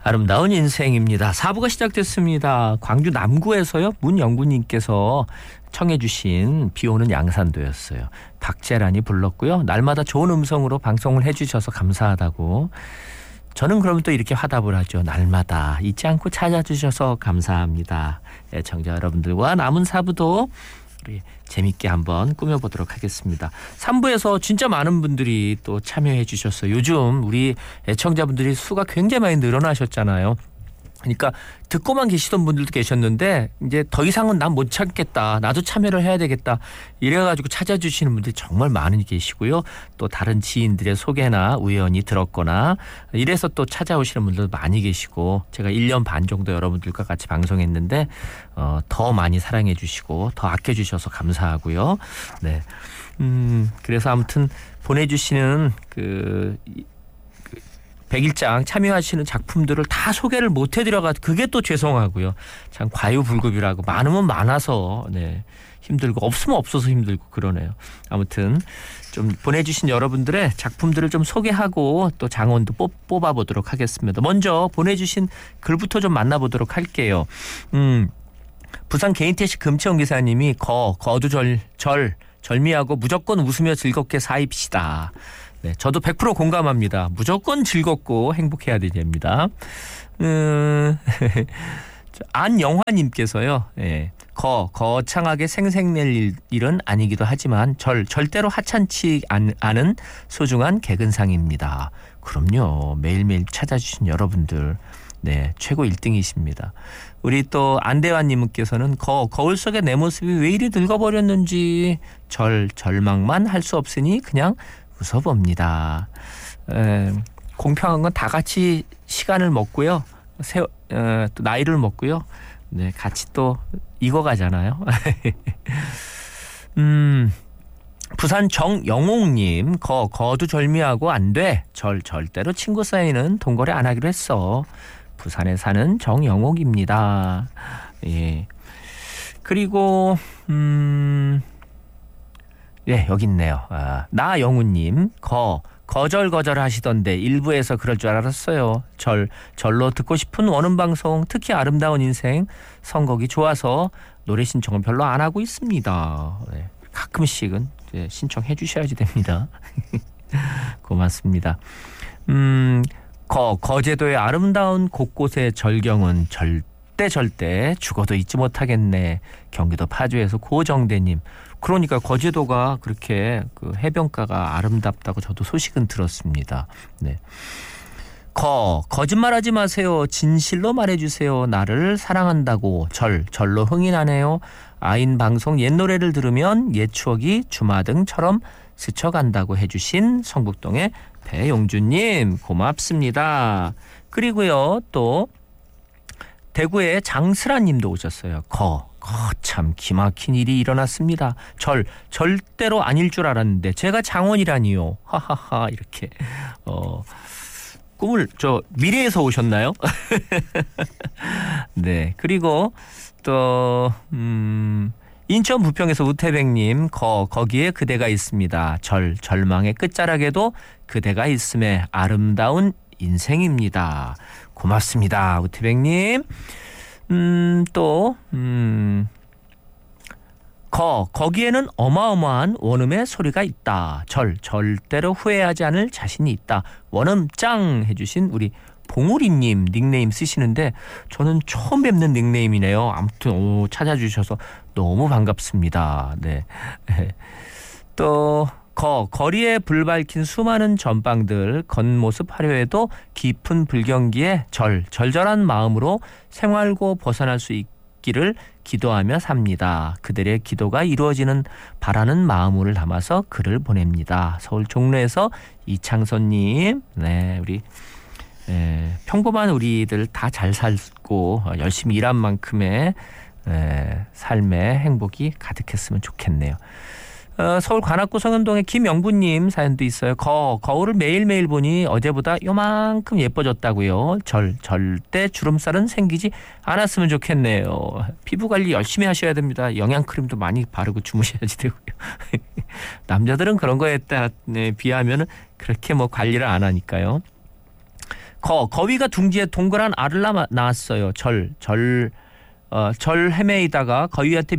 아름다운 인생입니다. 4부가 시작됐습니다. 광주 남구에서요. 문영구님께서 청해 주신 비오는 양산도였어요. 박재란이 불렀고요. 날마다 좋은 음성으로 방송을 해주셔서 감사하다고. 저는 그러면 또 이렇게 화답을 하죠. 날마다 잊지 않고 찾아주셔서 감사합니다. 애청자 여러분들과 남은 4부도 우리 재밌게 한번 꾸며보도록 하겠습니다. 3부에서 진짜 많은 분들이 또 참여해 주셨어요. 요즘 우리 애청자분들이 수가 굉장히 많이 늘어나셨잖아요. 그러니까 듣고만 계시던 분들도 계셨는데 이제 더 이상은 난 못 참겠다. 나도 참여를 해야 되겠다. 이래가지고 찾아주시는 분들이 정말 많이 계시고요. 또 다른 지인들의 소개나 우연히 들었거나 이래서 또 찾아오시는 분들도 많이 계시고 제가 1년 반 정도 여러분들과 같이 방송했는데 더 많이 사랑해 주시고 더 아껴주셔서 감사하고요. 네. 그래서 아무튼 보내주시는 백일장 참여하시는 작품들을 다 소개를 못 해드려가지고 그게 또 죄송하고요. 참 과유불급이라고 많으면 많아서 네, 힘들고 없으면 없어서 힘들고 그러네요. 아무튼 좀 보내주신 여러분들의 작품들을 좀 소개하고 또 장원도 뽑아보도록 하겠습니다. 먼저 보내주신 글부터 좀 만나보도록 할게요. 부산 개인택시 금치원 기사님이 절미하고 무조건 웃으며 즐겁게 사입시다. 네, 저도 100% 공감합니다. 무조건 즐겁고 행복해야 됩니다. 안영화님께서요. 예, 거창하게 생색낼 일은 아니기도 하지만 절대로 하찮지 않은 소중한 개근상입니다. 그럼요. 매일매일 찾아주신 여러분들 네, 최고 1등이십니다. 우리 또 안대환님께서는 거울 속에 내 모습이 왜 이리 늙어버렸는지 절망만 할 수 없으니 그냥 웃어봅니다. 공평한 건 다 같이 시간을 먹고요. 또 나이를 먹고요. 네, 같이 또 익어가잖아요. 부산 정영옥님 거두절미하고 안 돼. 절대로 친구 사이는 동거래 안 하기로 했어. 부산에 사는 정영옥입니다. 예. 그리고 예, 여기 있네요. 나영우님, 거절거절 하시던데 일부에서 그럴 줄 알았어요. 절로 듣고 싶은 원음방송, 특히 아름다운 인생, 선곡이 좋아서 노래 신청은 별로 안 하고 있습니다. 네, 가끔씩은 신청해 주셔야지 됩니다. 고맙습니다. 거제도의 아름다운 곳곳의 절경은 절대 죽어도 잊지 못하겠네. 경기도 파주에서 고정대님. 그러니까 거제도가 그렇게 그 해변가가 아름답다고 저도 소식은 들었습니다. 네. 거짓말하지 마세요. 진실로 말해주세요. 나를 사랑한다고. 절로 흥이 나네요. 아인 방송 옛 노래를 들으면 옛 추억이 주마등처럼 스쳐간다고 해주신 성북동의 배용준님 고맙습니다. 그리고요 또 대구의 장슬아님도 오셨어요. 참 기막힌 일이 일어났습니다. 절대로 아닐 줄 알았는데 제가 장원이라니요. 하하하 이렇게 꿈을 미래에서 오셨나요? 네. 그리고 또 인천 부평에서 우태백님 거기에 그대가 있습니다. 절망의 끝자락에도 그대가 있음에 아름다운 인생입니다. 고맙습니다. 우태백님. 거기에는 어마어마한 원음의 소리가 있다. 절대로 후회하지 않을 자신이 있다. 원음 짱 해주신 우리 봉우리님 닉네임 쓰시는데 저는 처음 뵙는 닉네임이네요. 아무튼 찾아주셔서 너무 반갑습니다. 네. 또 거리에 불 밝힌 수많은 전방들 겉모습 화려해도 깊은 불경기에 절절한 마음으로 생활고 벗어날 수 있기를 기도하며 삽니다. 그들의 기도가 이루어지는 바라는 마음을 담아서 글을 보냅니다. 서울 종로에서 이창선님, 네, 우리 평범한 우리들 다 잘 살고 열심히 일한 만큼의 삶의 행복이 가득했으면 좋겠네요. 서울 관악구 성현동의 김영부님 사연도 있어요. 거울을 매일매일 보니 어제보다 요만큼 예뻐졌다고요. 절대 주름살은 생기지 않았으면 좋겠네요. 피부관리 열심히 하셔야 됩니다. 영양크림도 많이 바르고 주무셔야지 되고요. 남자들은 그런 거에 비하면 그렇게 관리를 안 하니까요. 거위가 둥지에 동그란 알을 낳았어요. 절 헤매이다가 거위한테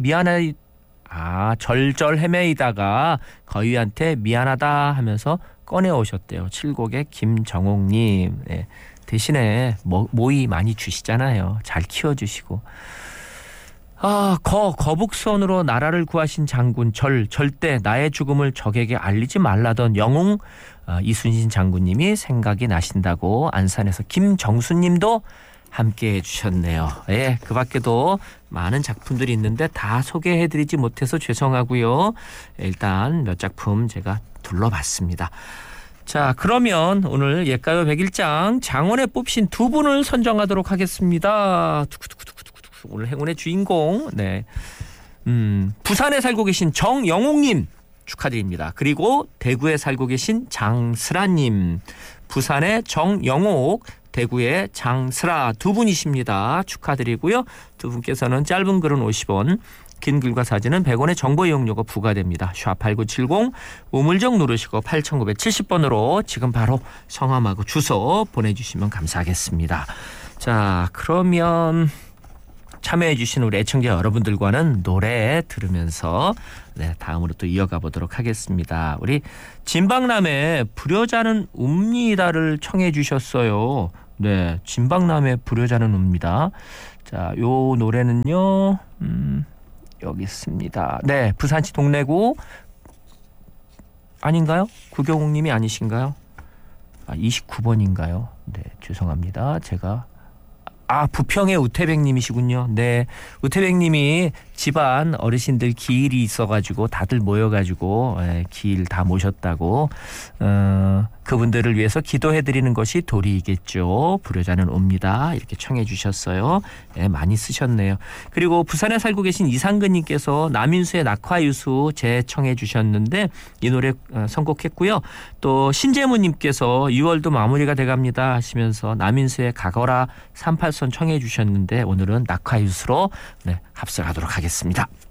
절절 헤매이다가 거위한테 미안하다 하면서 꺼내오셨대요. 칠곡의 김정옥님. 네. 대신에 모이 많이 주시잖아요. 잘 키워주시고. 거북선으로 나라를 구하신 장군 절대 나의 죽음을 적에게 알리지 말라던 영웅 이순신 장군님이 생각이 나신다고 안산에서 김정수님도 함께해 주셨네요. 예, 그 밖에도 많은 작품들이 있는데 다 소개해드리지 못해서 죄송하고요. 일단 몇 작품 제가 둘러봤습니다. 자, 그러면 오늘 옛가요 101장 장원에 뽑힌 두 분을 선정하도록 하겠습니다. 오늘 행운의 주인공, 네, 부산에 살고 계신 정영옥님 축하드립니다. 그리고 대구에 살고 계신 장슬아님, 부산의 정영옥, 대구의 장슬아 두 분이십니다. 축하드리고요. 두 분께서는 짧은 글은 50원, 긴 글과 사진은 100원의 정보 이용료가 부과됩니다. 샵8970 우물정 누르시고 8970번으로 지금 바로 성함하고 주소 보내주시면 감사하겠습니다. 자, 그러면 참여해 주신 우리 애청자 여러분들과는 노래 들으면서 다음으로 또 이어가 보도록 하겠습니다. 우리 진박남의 불효자는 웁니다를 청해 주셨어요. 네, 진박남의 불효자는 웁니다. 자, 요 노래는요, 여기 있습니다. 네, 부산시 동래구 아닌가요? 구경욱님이 아니신가요? 29번인가요? 네, 죄송합니다. 제가 부평의 우태백님이시군요. 네, 우태백님이 집안 어르신들 기일이 있어가지고 다들 모여가지고 기일 다 모셨다고 그분들을 위해서 기도해드리는 것이 도리이겠죠. 불효자는 옵니다. 이렇게 청해 주셨어요. 네, 많이 쓰셨네요. 그리고 부산에 살고 계신 이상근님께서 남인수의 낙화유수 재청해 주셨는데 이 노래 선곡했고요. 또 신재무님께서 6월도 마무리가 돼갑니다 하시면서 남인수의 가거라 38선 청해 주셨는데 오늘은 낙화유수로 합성하도록 하겠습니다.